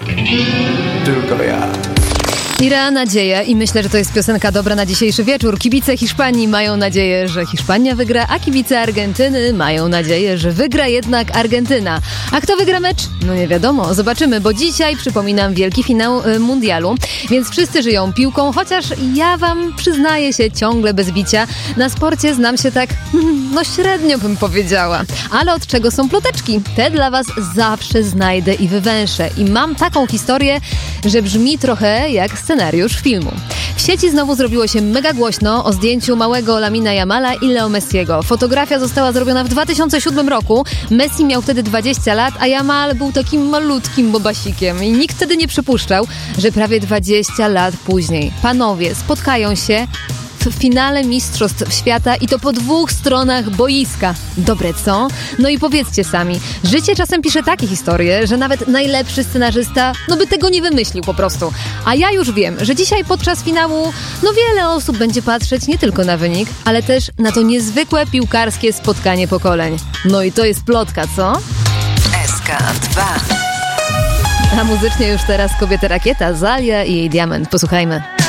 Tylko ja. Ira, nadzieja i myślę, że to jest piosenka dobra na dzisiejszy wieczór. Kibice Hiszpanii mają nadzieję, że Hiszpania wygra, a kibice Argentyny mają nadzieję, że wygra jednak Argentyna. A kto wygra mecz? No nie wiadomo, zobaczymy, bo dzisiaj, przypominam, wielki finał mundialu, więc wszyscy żyją piłką, chociaż ja wam przyznaję się ciągle bez bicia. Na sporcie znam się tak, średnio bym powiedziała. Ale od czego są ploteczki? Te dla was zawsze znajdę i wywęszę. I mam taką historię, że brzmi trochę jak scenariusz filmu. W sieci znowu zrobiło się mega głośno o zdjęciu małego Lamina Yamala i Leo Messiego. Fotografia została zrobiona w 2007 roku. Messi miał wtedy 20 lat, a Yamal był takim malutkim bobasikiem. I nikt wtedy nie przypuszczał, że prawie 20 lat później panowie spotkają się w finale Mistrzostw Świata i to po 2 stronach boiska. Dobre, co? No i powiedzcie sami, życie czasem pisze takie historie, że nawet najlepszy scenarzysta, by tego nie wymyślił po prostu. A ja już wiem, że dzisiaj podczas finału, wiele osób będzie patrzeć nie tylko na wynik, ale też na to niezwykłe piłkarskie spotkanie pokoleń. No i to jest plotka, co? SK2. A muzycznie już teraz Kobieta Rakieta, Zalia i jej Diament. Posłuchajmy.